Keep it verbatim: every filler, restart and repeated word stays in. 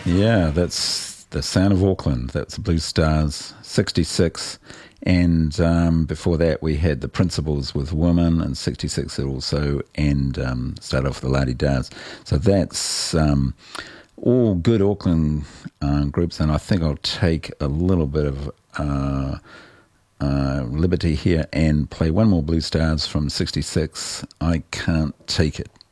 Yeah, that's the Sound of Auckland. That's the Blue Stars, sixty-six. And um, before that, we had the Principles with Women in sixty-six also, and um, started off the La Di Da's. So that's um, all good Auckland um, groups, and I think I'll take a little bit of uh, uh, liberty here and play one more Blue Stars from sixty-six, I Can't Take It.